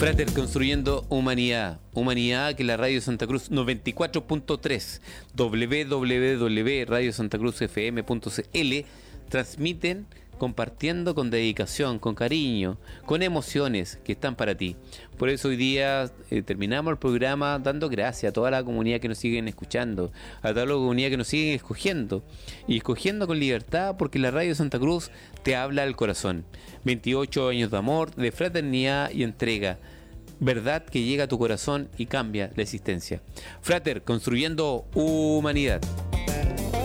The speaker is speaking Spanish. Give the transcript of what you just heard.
Frater, construyendo humanidad. Humanidad que la Radio Santa Cruz 94.3, www.radiosantacruzfm.cl transmiten compartiendo con dedicación, con cariño, con emociones que están para ti. Por eso hoy día terminamos el programa dando gracias a toda la comunidad que nos siguen escuchando, a toda la comunidad que nos siguen escogiendo, y escogiendo con libertad, porque la Radio Santa Cruz te habla al corazón. 28 años de amor, de fraternidad y entrega. Verdad que llega a tu corazón y cambia la existencia. Frater, construyendo humanidad.